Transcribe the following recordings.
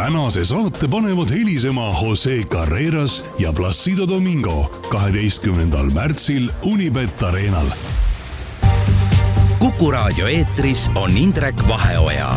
tänase saate panevad helisema Jose Carreras ja Placido Domingo 12. märtsil Unibet Arenal. Kuku raadio eetris on Indrek Vaheoja.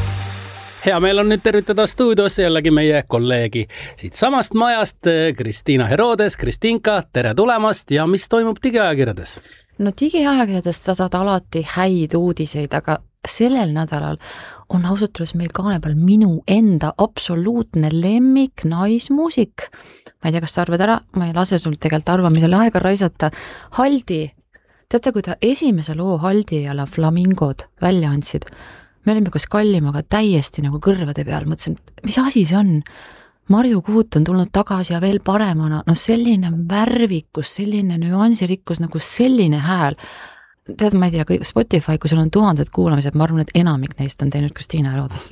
Hea meil on nüüd tervitada stuudios jällegi meie kolleegi siit samast majast, Kristiina Herodes. Kristinka, tere tulemast ja mis toimub digiajakirjades? No digiajakirjadest sa saad alati häid uudiseid, aga sellel nädalal on ausalt öeldes meil kaane peal minu enda absoluutne lemmik naismuusik. Ma ei tea, kas sa arvad ära, ma ei lase sul tegelikult arvamisele aega raisata. Haldi, teate, kui ta esimese loo Haldi ja La Flamingod välja andsid, me olime kas kallimaga täiesti nagu kõrvade peal, mõtlesin, mis asi see on? Marju Kuut on tulnud tagasi ja veel paremana, no selline värvikus, selline nüansirikkus, nagu selline hääl. Tead, ma ei tea, Spotify, kui sul on 1000 kuulamised, ma arvan, et enamik neist on teinud Kristiina Herodes.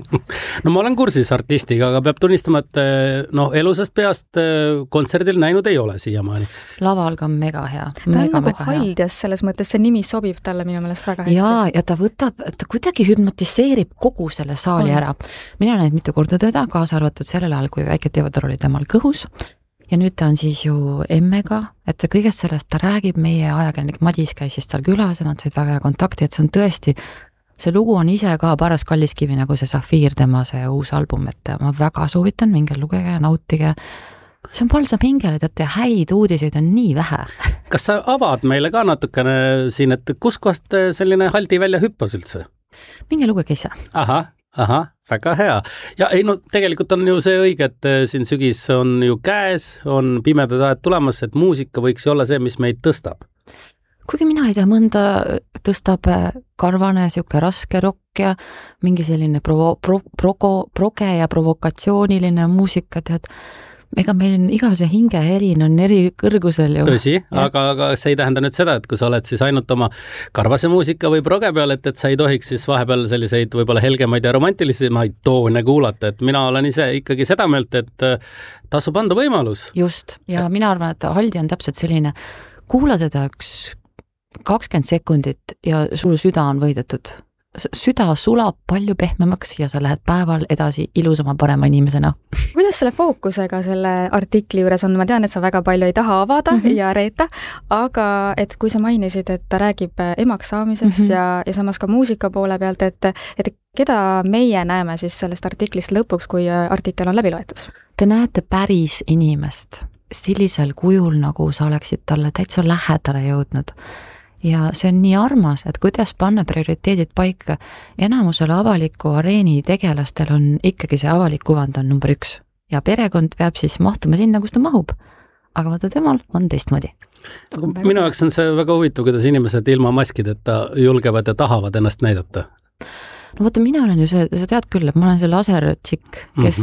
No ma olen kursis artistiga, aga peab tunnistama, et elusast peast kontserdil näinud ei ole siiamaani. Laval ka mega hea. Ta on nagu Haldias selles mõttes, see nimi sobib talle minu meelest väga hästi. Ja ta kuidagi hüpnotiseerib kogu selle saali ära. Mina näid mitu korda teda, kaasa arvatud sellel ajal, kui väike Teodor oli temal kõhus. Ja nüüd ta on siis ju emmega, et kõigest sellest ta räägib, meie ajakirjanik Madis käis siis tal külas ja nad said väga hea kontakti, et see on tõesti, see lugu on ise ka paras kalliskivi nagu see Safiir, tema see uus album, et ma väga soovitan, minge lugege ja nautige. See on palsam hingele, teate, häid uudiseid on nii vähe. Kas sa avad meile ka natukene siin, et kus kohast selline Haldi välja hüppas üldse? Minge lugege ise. Aha, väga hea. Ja ei, tegelikult on ju see õige, et siin sügis on ju käes, on pimedad ajad tulemas, et muusika võiks ju olla see, mis meid tõstab. Kuigi mina ei tea, mõnda tõstab karvane, siuke raske rokk ja mingi selline proge ja provokatsiooniline muusika, tead, ega meil iga see hingehelin on eri kõrgusel ju. Tõsi, aga see ei tähenda nüüd seda, et kui sa oled siis ainult oma karvase muusika või proge peal, et sa ei tohiks siis vahepeal selliseid võib-olla helgemaid ja romantilisemaid toone kuulata, et mina olen ise ikkagi seda meelt, et tasub anda võimalus. Just, ja mina arvan, et Haldi on täpselt selline, kuula teda üks 20 sekundit ja sul süda on võidetud. Süda sulab palju pehmemaks ja sa lähed päeval edasi ilusama parema inimesena. Kuidas selle fookusega selle artikli juures on? Ma tean, et sa väga palju ei taha avada ja reeta, aga et kui sa mainisid, et ta räägib emaks saamisest ja samas ka muusika poole pealt, et keda meie näeme siis sellest artiklist lõpuks, kui artikkel on läbi loetud? Te näete päris inimest sellisel kujul, nagu sa oleksid talle täitsa lähedale jõudnud. Ja see on nii armas, et kuidas panna prioriteedid paika. Enamusel avaliku areeni tegelastel on ikkagi see avalik kuvand on number 1. Ja perekond peab siis mahtuma sinna, kus ta mahub. Aga vaata, temal on teistmoodi. Minu jaoks on see väga huvitav, kuidas inimesed ilma maskideta julgevad ja tahavad ennast näidata. No vaata, mina olen ju sa tead küll, et ma olen see lasertšikk, kes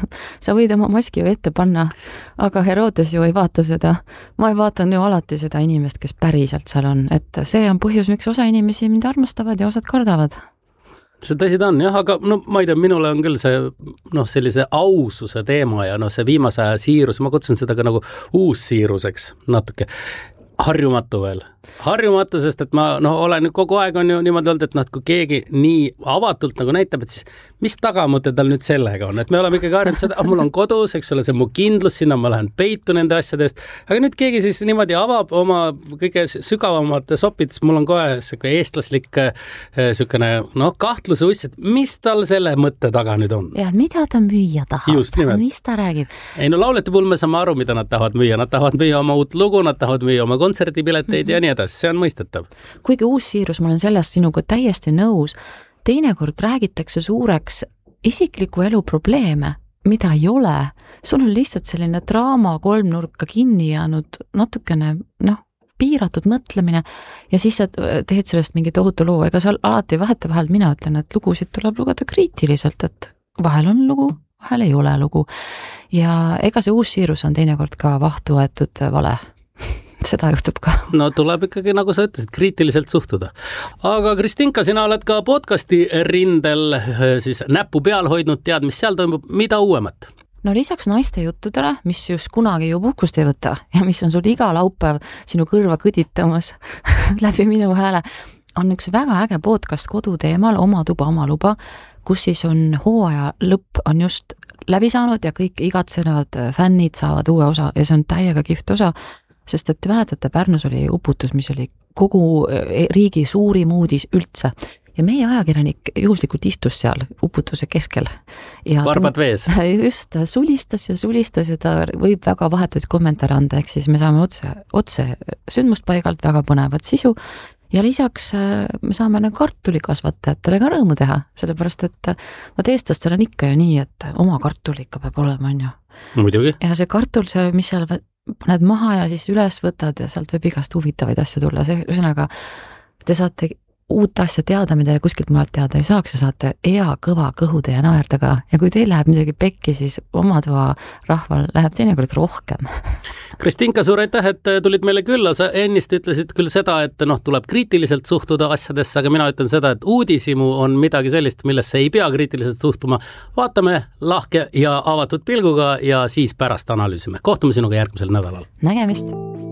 sa võid oma maski ju ette panna, aga Herodes ju ei vaata seda. Ma ei vaatan ju alati seda inimest, kes päriselt seal on, et see on põhjus, miks osa inimesi mind armastavad ja osad kardavad. See tõsi ta on, jah, aga ma ei tea, minule on küll see sellise aususe teema ja see viimase aja siirus, ma kutsun seda ka nagu uussiiruseks natuke. Harjumatu veel. Harjumatu, sest et ma olen kogu aeg on ju niimoodi olnud, et kui keegi nii avatult nagu näitab, et siis mis tagamõte tal nüüd sellega on, et me oleme ikkagi harjunud seda, mul on kodus, eks ole, see mu kindlus, sinna ma lähen peitu nende asjadest, aga nüüd keegi siis niimoodi avab oma kõige sügavamad sopid, siis mul on kohe selline eestlaslik selline kahtluse uss, et mis tal selle mõtte taga nüüd on. Ja mida ta müüa tahab? Just nimelt. Mis ta räägib? Ei, laulete puhul me saame aru, mida nad tahavad müüa. Nad tahavad müüa oma uut lugu, nad tahavad müüa oma kontserdipileteid ja nii edasi. See on mõistetav. Kuigi uus siirus, ma olen sellest sinuga täiesti nõus. Teinekord räägitakse suureks isikliku elu probleeme, mida ei ole. Sul on lihtsalt selline draama kolmnurka kinni jäänud natukene, piiratud mõtlemine ja siis sa teed sellest mingi tohutu loo. Ega seal alati vahetevahel mina ütlen, et lugusid tuleb lugeda kriitiliselt, et vahel on lugu, vahel ei ole lugu. Ja ega see uus siirus on teinekord ka vahtu võetud vale. Seda juhtub ka. No tuleb ikkagi, nagu sa ütlesid, kriitiliselt suhtuda. Aga Kristinka, sina oled ka podcasti rindel siis näppu peal hoidnud, tead, mis seal toimub, mida uuemat? No lisaks naiste juttudele, mis just kunagi ju puhkust ei võta ja mis on sul iga laupäev sinu kõrva kõditamas läbi minu hääle, on üks väga äge podcast koduteemal Oma tuba, oma luba, kus siis on hooaja lõpp on just läbi saanud ja kõik igatsenevad fännid saavad uue osa ja see on täiega kihvt osa, sest et te mäletate, Pärnus oli uputus, mis oli kogu riigi suurim uudis üldse ja meie ajakirjanik juhuslikult istus seal uputuse keskel. Varbad vees. Just, sulistas ja ta võib väga vahetuid kommentaare anda, ehk siis me saame otse sündmustpaigalt väga põnevat sisu ja lisaks me saame kartulikasvatajatele ka rõõmu teha, sellepärast et vaat eestlastel on ikka ju nii, et oma kartul ikka peab olema, on ju. Muidugi. Ja see kartul, mis seal paned maha ja siis üles võtad ja sealt võib igast huvitavaid asju tulla, see ühesõnaga te saate uut asja teada, mida kuskilt mujalt teada ei saaks ja saate hea kõva kõhude ja naerdaga ja kui teil läheb midagi pekki, siis oma toa rahval läheb teinekord rohkem. Kristinka, suur aitäh, et tulid meile külla, sa ennist ütlesid küll seda, et tuleb kriitiliselt suhtuda asjadesse, aga mina ütlen seda, et uudishimu on midagi sellist, millesse ei pea kriitiliselt suhtuma. Vaatame lahke ja avatud pilguga ja siis pärast analüüsime. Kohtume sinuga järgmisel nädalal. Nägemist!